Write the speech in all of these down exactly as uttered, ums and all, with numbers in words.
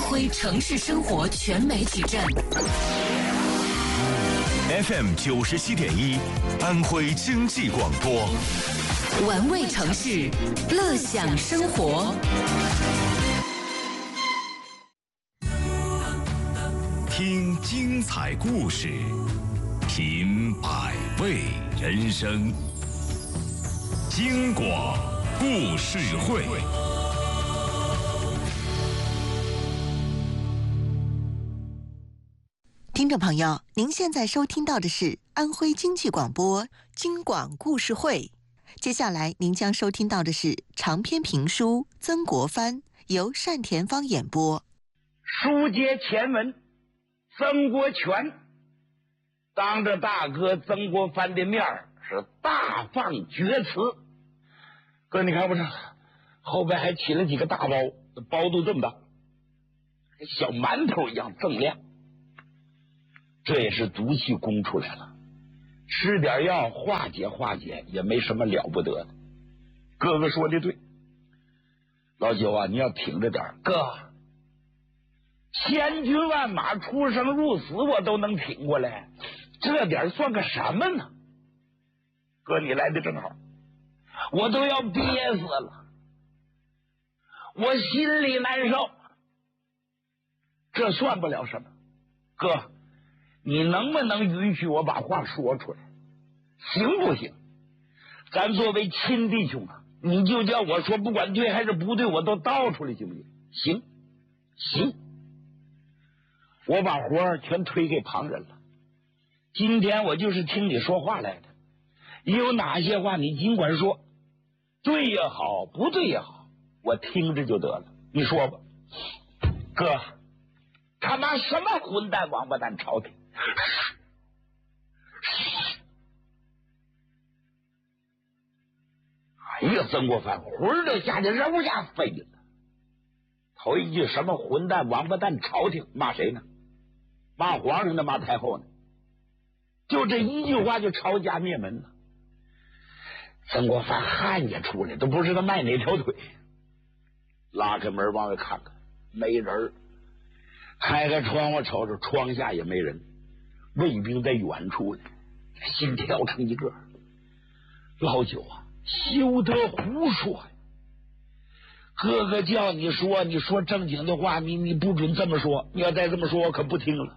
徽城市生活全媒体站 F M 九十七点一，安徽经济广播， 玩味城市，乐享生活。 听精彩故事，品百味人生。京广故事会。 听众朋友，您现在收听到的是安徽经济广播京广故事会。接下来您将收听到的是长篇评书《曾国藩》，由单田芳演播。 书接前文，曾国荃当着大哥曾国藩的面是大放厥词。哥，你看不是后边还起了几个大包，包都这么大，小馒头一样锃亮。这也是毒气攻出来了，吃点药化解化解也没什么了不得的。哥哥说的对，老九啊，你要挺着点。哥，千军万马出生入死我都能挺过来，这点算个什么呢？哥，你来的正好，我都要憋死了，我心里难受，这算不了什么。哥，你能不能允许我把话说出来，行不行？咱作为亲弟兄啊，你就叫我说，不管对还是不对，我都道出来，行不行？行，行。我把活儿全推给旁人了，今天我就是听你说话来的，有哪些话你尽管说，对也好，不对也好，我听着就得了。你说吧。哥，他妈什么混蛋王八蛋朝廷！哎呀，曾国藩魂儿都吓得肉下飞了。头一句什么混蛋王八蛋朝廷，骂谁呢？骂皇上呢，骂太后呢？就这一句话就抄家灭门了。曾国藩汗也出来，都不知道迈哪条腿。拉开门往外看看，没人。开开窗户瞅瞅，窗下也没人。卫兵在远处呢，心跳成一个。老九啊，休得胡说呀！哥哥叫你说，你说正经的话，你你不准这么说，你要再这么说，我可不听了。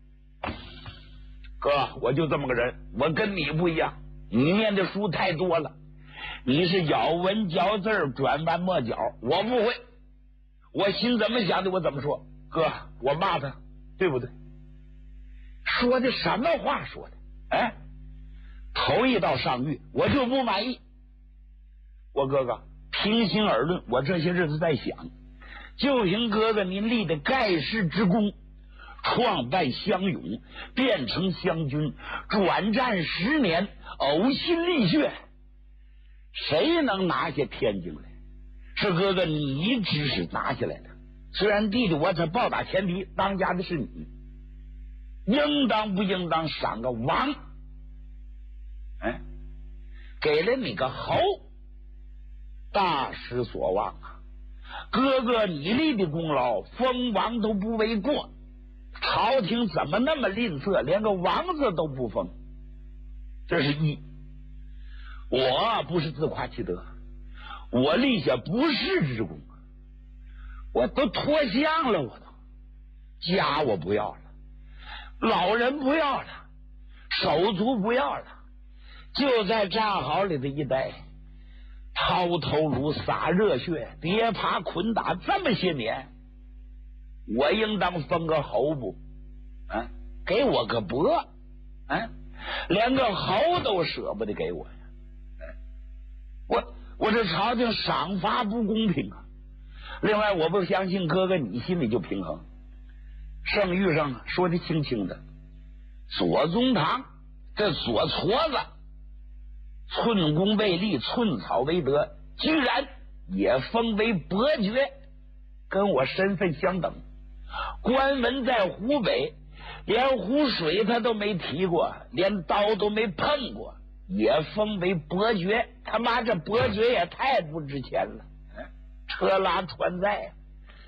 哥，我就这么个人，我跟你不一样，你念的书太多了，你是咬文嚼字转弯抹角，我不会，我心怎么想的我怎么说。哥，我骂他对不对？说的什么话说的？哎，头一道上谕我就不满意。我哥哥平心而论，我这些日子在想，就凭哥哥您立的盖世之功，创办湘勇，变成湘军，转战十年，呕心沥血，谁能拿下天津来？是哥哥你指使拿下来的。虽然弟弟我这暴打前敌，当家的是你，应当不应当赏个王？哎，给了你个侯，大失所望啊！哥哥你立的功劳，封王都不为过，朝廷怎么那么吝啬，连个王字都不封？这是一。我不是自夸其德，我立下不世之功，我都脱相了，我都家我不要了，老人不要了，手足不要了，就在战壕里的一待，掏头颅洒热血，跌爬捆打这么些年，我应当封个侯不？啊，给我个伯，啊，连个侯都舍不得给我呀！我我这朝廷赏罚不公平啊！另外，我不相信哥哥你心里就平衡。圣谕上说的清清的，左宗棠这左矬子，寸功未立，寸草为德，居然也封为伯爵，跟我身份相等。官文在湖北，连湖水他都没提过，连刀都没碰过，也封为伯爵。他妈这伯爵也太不值钱了，车拉船载，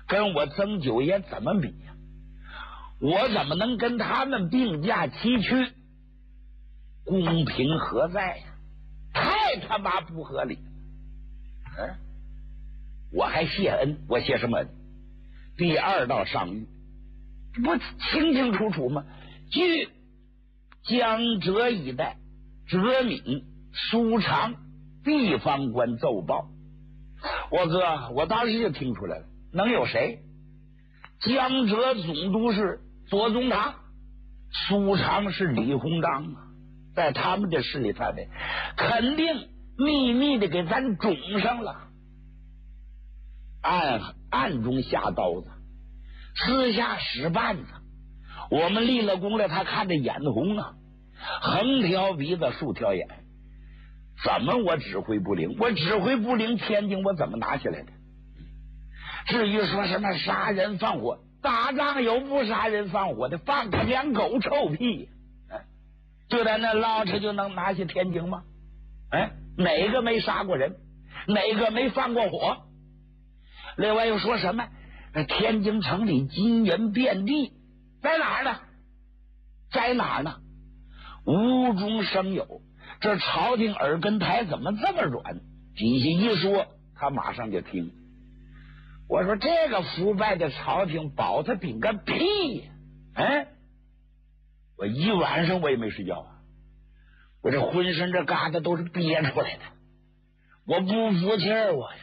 跟我曾九爷怎么比呀？我怎么能跟他们并驾齐驱？公平何在呀？太他妈不合理了！嗯，我还谢恩，我谢什么恩？第二道上谕，这不清清楚楚吗？据江浙一带浙闽舒长地方官奏报，我哥，我当时就听出来了，能有谁？江浙总督是左宗棠，舒长是李鸿章啊，在他们的势力范围，肯定秘密的给咱种上了，暗暗中下刀子，私下使绊子。我们立了功了，他看着眼红啊，横挑鼻子竖挑眼。怎么我指挥不灵？我指挥不灵，天津我怎么拿下来的？至于说什么杀人放火，打仗有不杀人放火的，放个两狗臭屁！就在那捞着就能拿下天津吗？哎，哪个没杀过人？哪个没放过火？另外又说什么天津城里金元遍地，在哪儿呢？在哪儿呢？无中生有。这朝廷耳根台怎么这么软？底下一说，他马上就听。我说这个腐败的朝廷保他顶个屁呀！哎，我一晚上我也没睡觉啊，我这浑身这疙瘩都是憋出来的，我不服气儿我呀。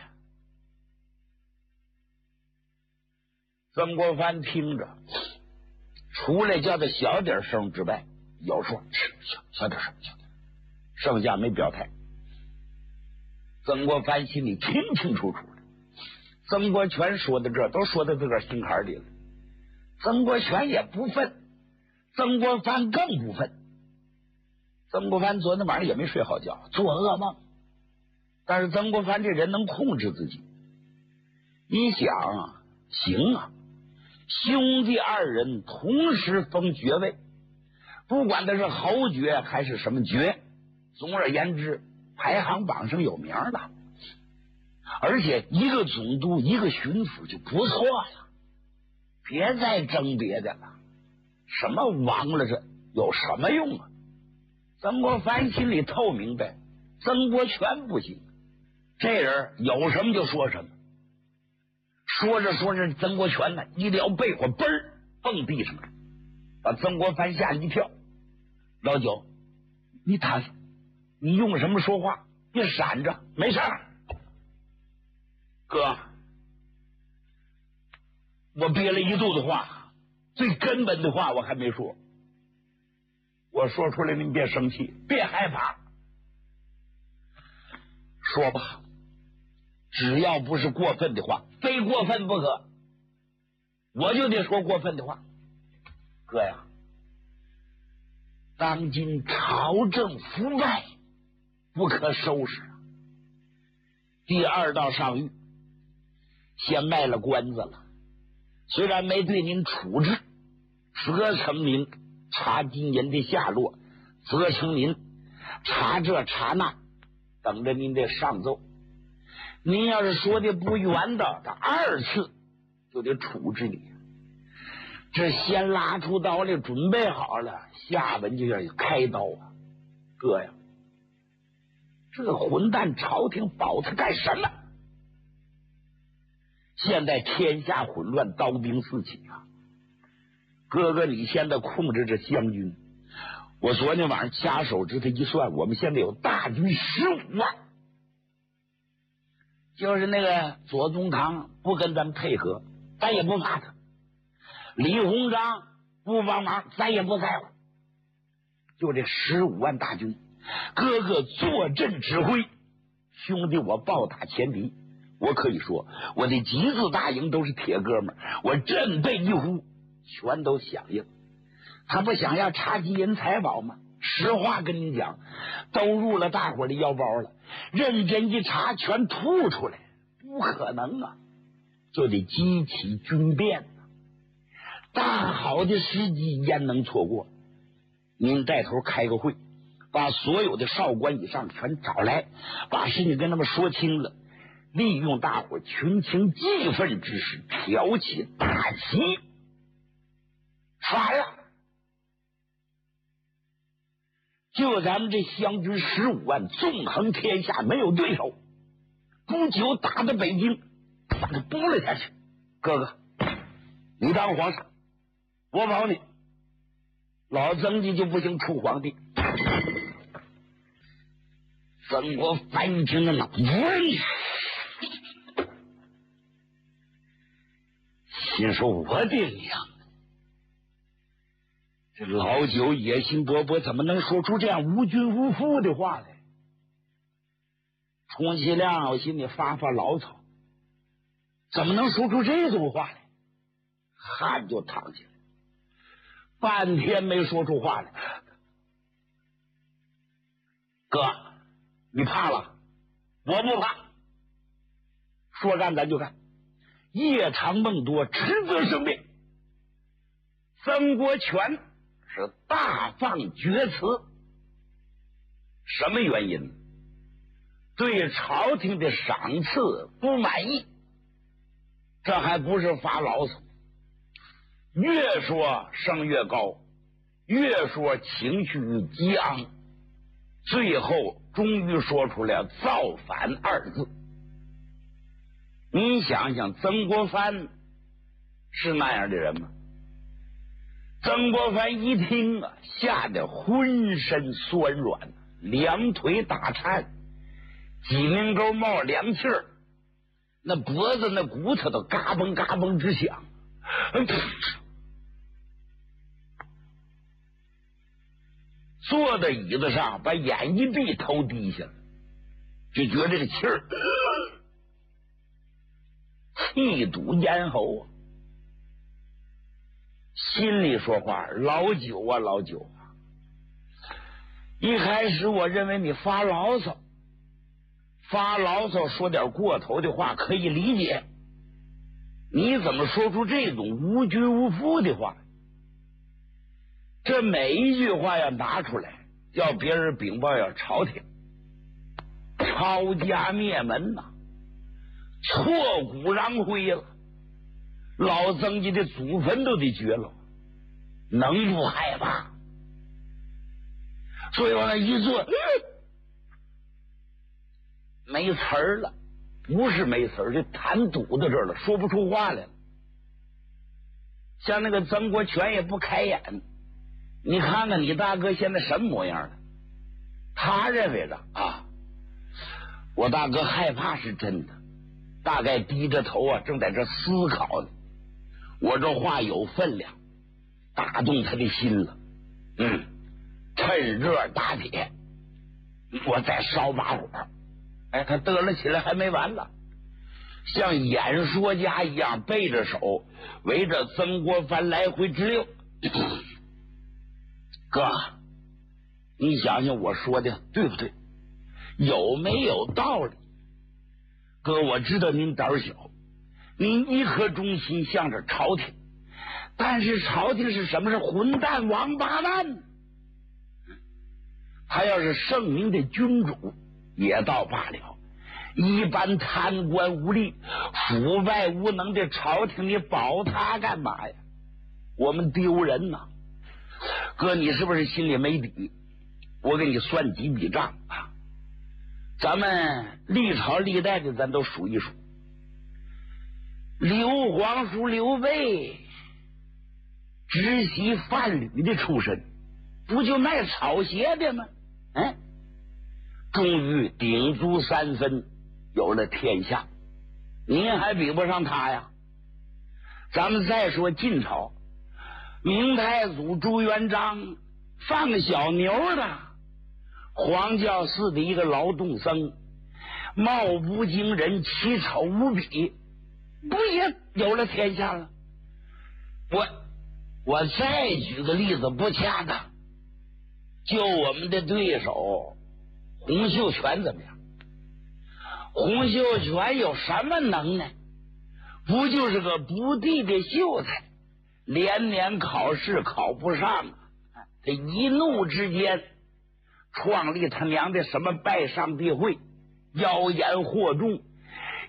曾国藩听着，除了叫他小点声之外，有说小小点声，小点声。剩下没表态。曾国藩心里清清楚楚的，曾国荃说的这都说到自个儿心坎里了。曾国荃也不忿，曾国藩更不忿。曾国藩昨天晚上也没睡好觉，做噩梦。但是曾国藩这人能控制自己，一想啊，行啊，兄弟二人同时封爵位，不管他是侯爵还是什么爵，总而言之，排行榜上有名了，而且一个总督一个巡抚就不错了，别再争别的了，什么王了这有什么用啊？曾国藩心里透明白，曾国荃不行，这人有什么就说什么。说着说着，曾国荃呢一撩被窝，嘣儿蹦地上了，把曾国藩吓一跳。老九，你躺下。你用什么说话？你闪着，没事儿。哥，我憋了一肚子话，最根本的话我还没说。我说出来，您别生气，别害怕。说吧，只要不是过分的话，非过分不可，我就得说过分的话。哥呀，当今朝政腐败，不可收拾。第二道上谕先卖了关子了，虽然没对您处置，责成您查金银的下落，责成您查这查那，等着您的上奏。您要是说的不圆的，他二次就得处置你。这先拉出刀来准备好了，下文就要开刀啊！哥呀，这个混蛋朝廷保他干什么？现在天下混乱，刀兵四起啊！哥哥，你现在控制着湘军，我昨天晚上掐手指头一算，我们现在有大军十五万。就是那个左宗棠不跟咱们配合，咱也不骂他；李鸿章不帮忙，咱也不在乎。就这十五万大军，哥哥坐镇指挥，兄弟我暴打前敌。我可以说，我的几字大营都是铁哥们儿，我振背一呼，全都响应。他不想要查金银财宝吗？实话跟你讲，都入了大伙的腰包了，认真一查，全吐出来，不可能啊！就得激起军变，大好的时机焉能错过？您带头开个会，把所有的少官以上全找来，把事情跟他们说清了。 利用大伙群情激愤之时，挑起大旗，反了！就咱们这湘军十五万，纵横天下，没有对手。不久打到北京，把他拨了下去。哥哥，你当皇上，我保你，老曾家就不行出皇帝。曾国藩一听那喂，心说我的娘，这老九野心勃勃，怎么能说出这样无君无父的话来？充其量我心里发发牢骚，怎么能说出这种话来？汗就淌起来，半天没说出话来。哥，你怕了？我不怕。说干咱就干，夜长梦多，迟则生变。曾国荃是大放厥词，什么原因？对朝廷的赏赐不满意，这还不是发牢骚，越说声越高，越说情绪激昂，最后终于说出了造反二字。你想想，曾国藩是那样的人吗？曾国藩一听啊，吓得浑身酸软，两腿打颤，鸡鸣沟冒凉气儿，那脖子那骨头都嘎嘣嘎嘣直响。坐在椅子上，把眼一闭，头低下了，就觉得这个气儿气堵咽喉啊，心里说话：老九啊，老九啊！一开始我认为你发牢骚，发牢骚说点过头的话可以理解，你怎么说出这种无君无父的话？这每一句话要拿出来，要别人禀报要朝廷，抄家灭门呐、啊，挫骨扬灰了，老曾家的祖坟都得掘了，能不害怕？所以往那一坐，没词儿了，不是没词儿，就痰堵到这儿了，说不出话来了。像那个曾国荃也不开眼，你看看你大哥现在什么模样了？他认为着啊，我大哥害怕是真的，大概低着头啊，正在这思考呢。我这话有分量，打动他的心了。嗯，趁热打铁，我再烧把火。哎，他得了起来还没完了，像演说家一样背着手围着曾国藩来回直溜。哥，你想想我说的对不对？有没有道理？哥，我知道您胆小，您一颗忠心向着朝廷，但是朝廷是什么？是混蛋王八蛋。他要是圣明的君主也倒罢了，一般贪官污吏、腐败无能的朝廷，你保他干嘛呀？我们丢人呐！哥，你是不是心里没底？我给你算几笔账啊！咱们历朝历代的咱都数一数。刘皇叔刘备直系贩履的出身，不就卖草鞋的吗？嗯，终于鼎足三分，有了天下，您还比不上他呀。咱们再说晋朝，明太祖朱元璋放小牛的，黄教寺的一个劳动僧，貌不惊人，奇丑无比，不也有了天下了？我我再举个例子不恰当，就我们的对手洪秀全怎么样？洪秀全有什么能耐？不就是个不第的秀才，连年考试考不上，他一怒之间创立他娘的什么拜上帝会，妖言惑众，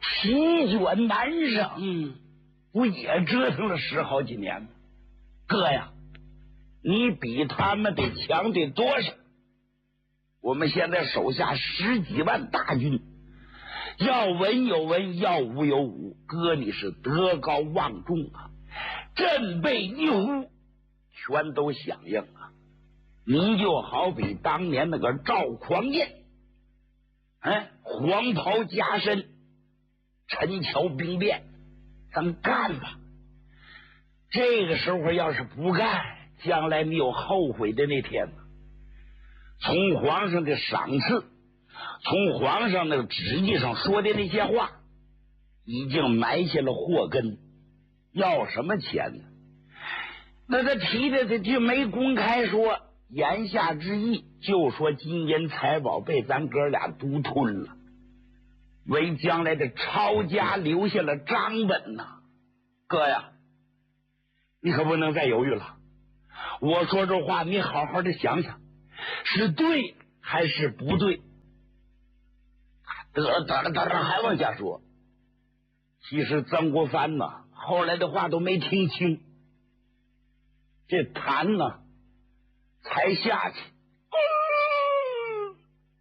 席卷南上，嗯，不也折腾了十好几年吗？哥呀，你比他们得强得多少？我们现在手下十几万大军，要文有文，要武有武，哥你是德高望重啊，振臂一呼，全都响应啊！你就好比当年那个赵匡胤，哎，黄袍加身，陈桥兵变，咱干吧！这个时候要是不干，将来你有后悔的那天呢。从皇上的赏赐，从皇上那个旨意上说的那些话，已经埋下了祸根。要什么钱呢？那他提的他就没公开说，言下之意就说金银财宝被咱哥俩独吞了，为将来的抄家留下了章本呐。哥呀，你可不能再犹豫了。我说这话，你好好的想想，是对还是不对？得了得了得了，还往下说。其实曾国藩呐，后来的话都没听清，这痰呢才下去。嗯、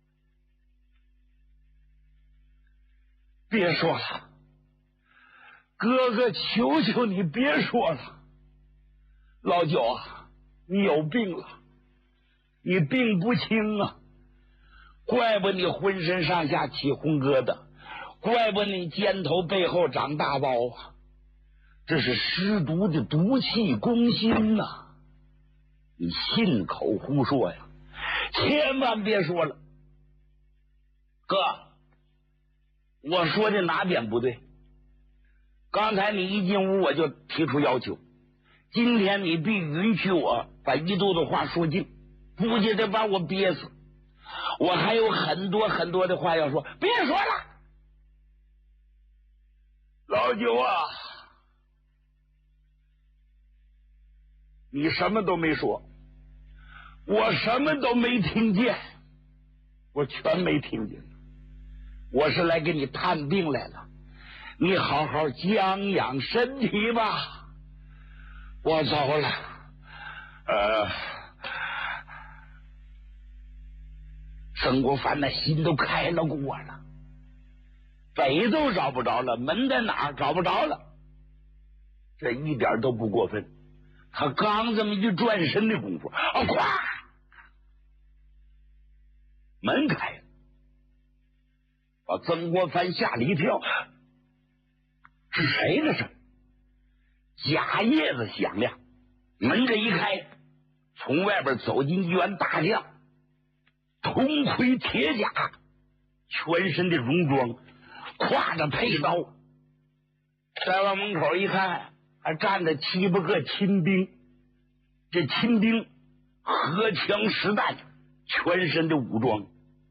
别说了，哥哥，求求你别说了。老九啊，你有病了，你病不轻啊，怪不你浑身上下起红疙瘩，怪不你肩头背后长大包啊，这是尸毒的毒气攻心呐、啊！你信口胡说呀，千万别说了。哥，我说的哪点不对？刚才你一进屋我就提出要求，今天你必允许我把一肚子话说尽，不就得把我憋死。我还有很多很多的话要说，别说了。老九啊，你什么都没说，我什么都没听见，我全没听见。我是来给你探病来了，你好好将养身体吧。我走了。呃，曾国藩那心都开了过了，北都找不着了，门在哪儿找不着了，这一点都不过分。他刚这么一转身的功夫，啊，咵，门开了，把曾国藩吓了一跳。是谁的声？假叶子响亮，门这一开，从外边走进一员大将，铜盔铁甲，全身的戎装，挎着佩刀，再往门口一看，还站着七八个亲兵。这亲兵荷枪实弹，全身的武装。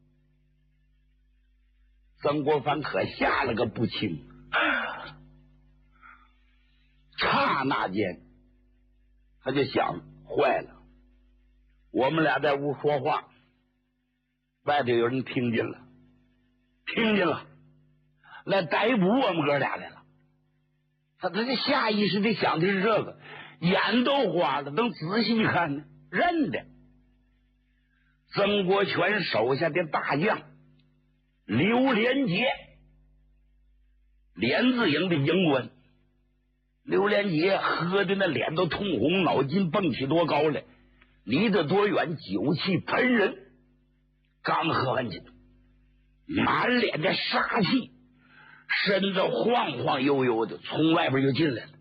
曾国藩可吓了个不轻，刹那间他就想，坏了，我们俩在屋说话，外头有人听见了，听见了，来逮捕我们哥俩来了。他他这下意识的想的是这个，眼都花了。等仔细一看呢，认的曾国荃手下的大将刘连杰，连字营的营官。刘连杰喝的那脸都通红，脑筋蹦起多高来，离得多远酒气喷人。刚喝完酒，满脸的杀气，身子晃晃悠悠的从外边就进来了。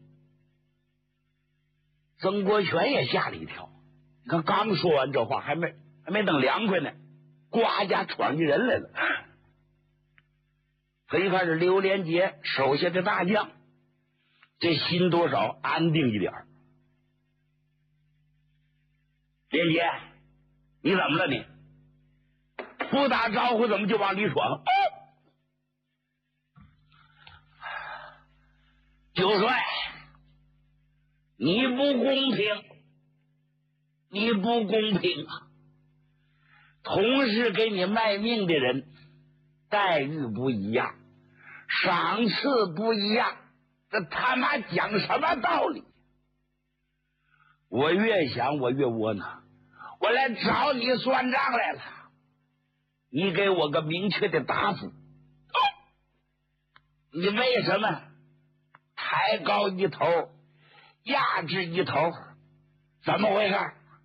曾国荃也吓了一跳，你看刚说完这话，还没还没等凉快呢，呱家闯进人来了。他一看是刘连杰手下的大将，这心多少安定一点。连杰，你怎么了你？不打招呼怎么就往里闯？哦、九帅，你不公平，你不公平啊！同是给你卖命的人，待遇不一样， 上次不一样，这他妈讲什么道理？我越想我越窝囊，我来找你算账来了，你给我个明确的答复。哦，你为什么抬高一头，压制一头？怎么回事？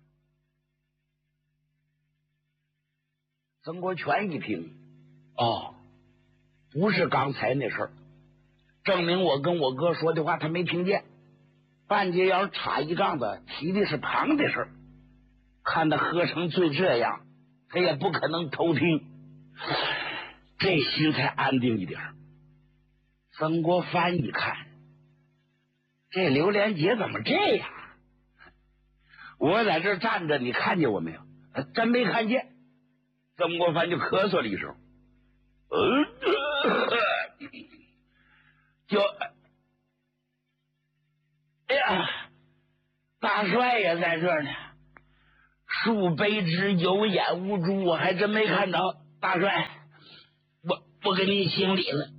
曾国荃一听，哦，不是刚才那事儿，证明我跟我哥说的话他没听见。半截要插一杠子，提的是旁的事儿，看他喝成醉这样，他也不可能偷听，这心才安定一点。曾国藩一看，这刘连杰怎么这样？我在这站着，你看见我没有？真没看见。曾国藩就咳嗽了一声，呃，就。哎呀，大帅也在这儿呢，恕卑职有眼无珠，我还真没看着。大帅，我我给你行礼了。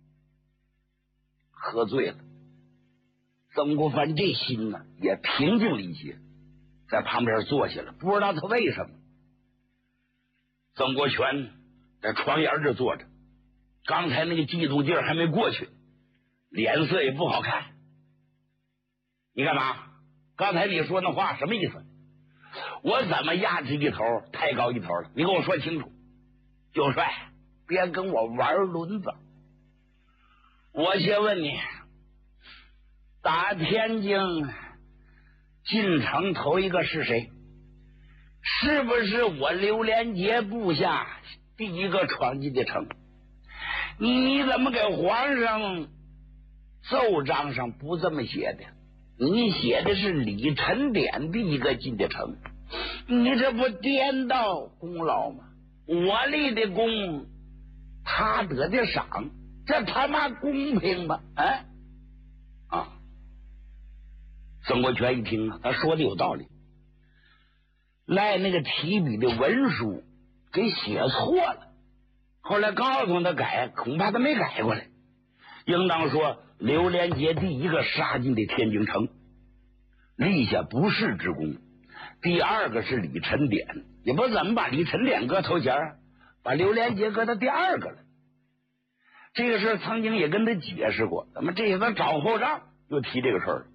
喝醉了，曾国藩这心呢也平静了一些，在旁边坐下了，不知道他为什么。曾国荃在床沿这坐着，刚才那个激动劲儿还没过去，脸色也不好看。你干嘛？刚才你说那话什么意思？我怎么压制一头，抬高一头了？你跟我说清楚。九帅，别跟我玩轮子。我先问你，打天津进城头一个是谁？是不是我刘连杰部下第一个闯进的城？你你怎么给皇上奏章上不这么写的？你写的是李晨典第一个进的城，你这不颠倒功劳吗？我立的功，他得的赏，这他妈公平吗？哎，啊！曾国荃一听啊，他说的有道理，赖那个提笔的文书给写错了，后来告诉他改，恐怕他没改过来，应当说刘连杰第一个杀进的天津城，立下不世之功。第二个是李晨典，也不知道怎么把李晨典搁头前，把刘连杰搁到第二个了。这个事曾经也跟他解释过，怎么这次找后账又提这个事儿。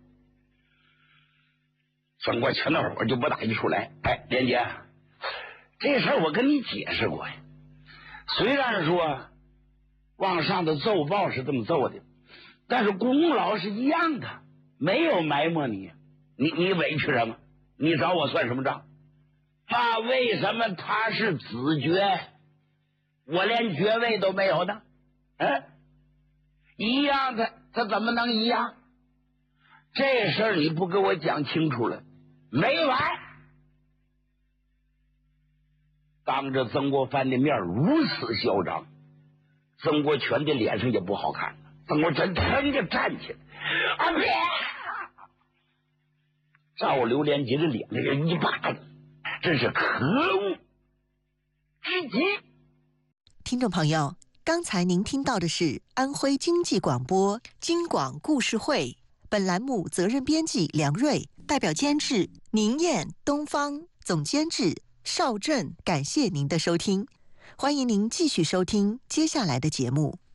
曾国荃那会儿就不打一处来，哎，连杰，这事儿我跟你解释过呀。虽然说往上的奏报是这么奏的，但是功劳是一样的，没有埋没你，你你委屈什么？你找我算什么账？那为什么他是子爵，我连爵位都没有呢？嗯，一样的，他怎么能一样？这事儿你不给我讲清楚了，没完！当着曾国藩的面如此嚣张，曾国荃的脸上也不好看。曾国荃腾着站起来，啊别！照刘连杰的脸那个一巴掌，真是可恶至极。 听众朋友，刚才您听到的是安徽经济广播京广故事会，本栏目责任编辑梁瑞，代表监制宁燕、东方，总监制邵振。感谢您的收听，欢迎您继续收听接下来的节目。